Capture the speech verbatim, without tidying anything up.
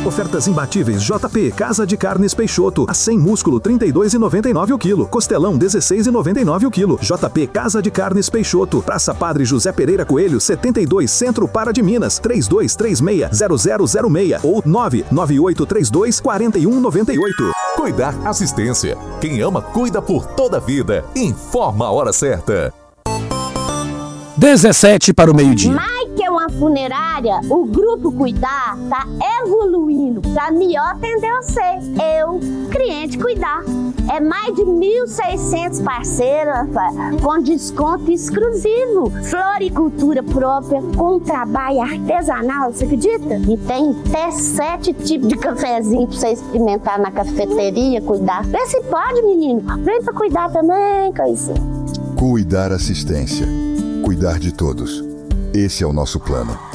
Ofertas imbatíveis J P, Casa de Carnes Peixoto. A cem músculo, trinta e dois reais e noventa e nove centavos o quilo. Costelão, dezesseis reais e noventa e nove centavos o quilo. J P, Casa de Carnes Peixoto. Praça Padre José Pereira Coelho, setenta e dois, Centro Para de Minas. três dois três seis, zero zero zero seis ou nove nove oito três dois, quatro um nove oito. Cuidar Assistência. Quem ama, cuida por toda a vida. Informa a hora certa. dezessete para o meio-dia. Mais que uma funerária, o Grupo Cuidar está evoluindo para melhor atender você, eu, cliente Cuidar. É mais de mil e seiscentos parceiros com desconto exclusivo. Floricultura própria, com trabalho artesanal, você acredita? E tem até sete tipos de cafezinho para você experimentar na cafeteria Cuidar. Vê se pode, menino. Vem para Cuidar também, coisinha. Cuidar Assistência. Cuidar de todos. Esse é o nosso plano.